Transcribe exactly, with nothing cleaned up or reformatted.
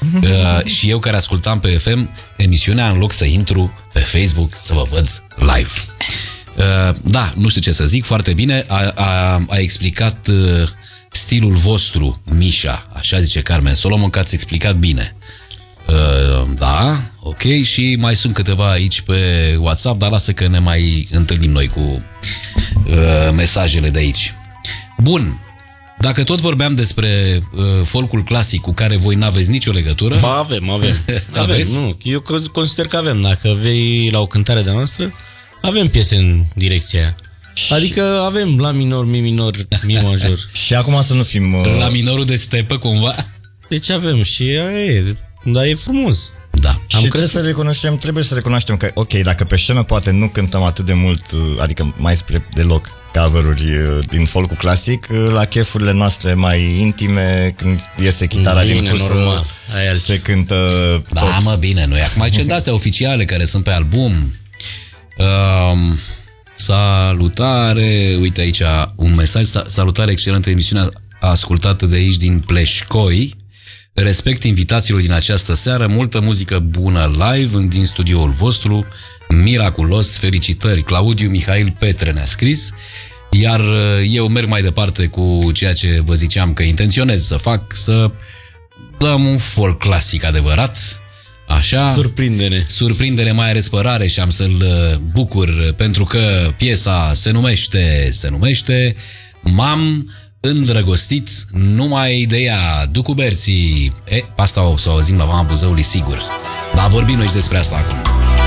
uh, și eu care ascultam pe F M emisiunea, în loc să intru pe Facebook să vă văd live. Uh, da, nu știu ce să zic, foarte bine. A, a, a explicat uh, stilul vostru, Mișa, așa zice Carmen Solomon, că ați explicat bine. Uh, da, ok, și mai sunt câteva aici pe WhatsApp, dar lasă că ne mai întâlnim noi cu uh, mesajele de aici. Bun, dacă tot vorbeam despre uh, folcul clasic cu care voi n-aveți nicio legătură... Ba, avem, avem. avem nu, eu consider că avem. Dacă vei la o cântare de-a noastră, avem piese în direcția aia. Adică avem la minor, mi minor, mi major. Și acum să nu fim... Uh... La minorul de stepă, cumva? Deci avem și aia e, dar e frumos. Da. Am și trebuie să recunoaștem, trebuie să recunoaștem că, ok, dacă pe scenă poate nu cântăm atât de mult, adică mai spre deloc cover-uri din folcul clasic, la chefurile noastre mai intime, când iese chitara bine, din pusă, normal. Aia se cântă Da, tot. mă, bine, nu e acum ce de-astea oficiale care sunt pe album. Um, salutare, uite aici un mesaj, salutare, excelentă emisiunea ascultată de aici din Pleșcoi. Respect invitațiilor din această seară, multă muzică bună live din studioul vostru, miraculos, felicitări. Claudiu Mihail Petre ne-a scris, iar eu merg mai departe cu ceea ce vă ziceam că intenționez să fac, să dăm un folk clasic adevărat, așa. Surprinde-ne. Surprinde-ne, mai are spărare și am să-l bucur pentru că piesa se numește, se numește M-am îndrăgostit numai de ea, Ducu Berții. E, asta o să o auzim la Vama Buzăului, sigur. Dar vorbim noi și despre asta acum.